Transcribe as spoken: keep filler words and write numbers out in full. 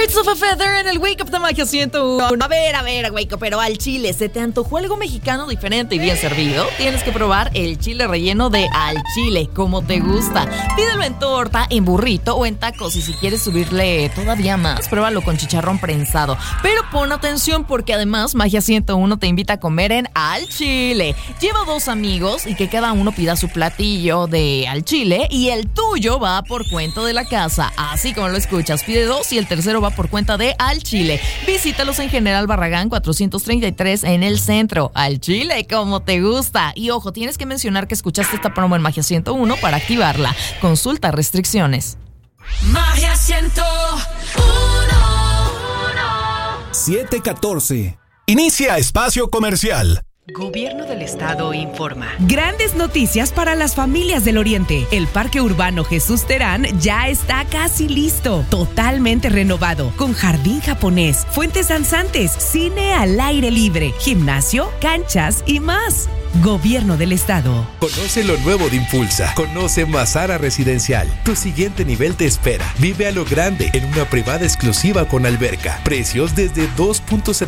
Birds of a Feather en el Wake Up de Magia ciento uno. A ver, a ver, Wake Up, pero al chile, ¿se te antojó algo mexicano diferente y bien servido? Tienes que probar el chile relleno de al chile, como te gusta. Pídelo en torta, en burrito o en tacos. Y si quieres subirle todavía más, pruébalo con chicharrón prensado. Pero pon atención porque además Magia ciento uno te invita a comer en al chile. Lleva dos amigos y que cada uno pida su platillo de al chile y el tuyo va por cuenta de la casa. Así como lo escuchas, pide dos y el tercero va por cuenta de al chile. Visítalos en General Barragán cuatrocientos treinta y tres en el centro. Al chile, como te gusta. Y ojo, tienes que mencionar que escuchaste esta promo en Magia ciento uno para activarla. Consulta restricciones. Magia ciento uno. siete catorce. Inicia espacio comercial. Gobierno del Estado informa. Grandes noticias para las familias del Oriente. El Parque Urbano Jesús Terán ya está casi listo, totalmente renovado, con jardín japonés, fuentes danzantes, cine al aire libre, gimnasio, canchas y más. Gobierno del Estado. Conoce lo nuevo de Impulsa. Conoce Mazara Residencial. Tu siguiente nivel te espera. Vive a lo grande en una privada exclusiva con alberca. Precios desde dos punto setenta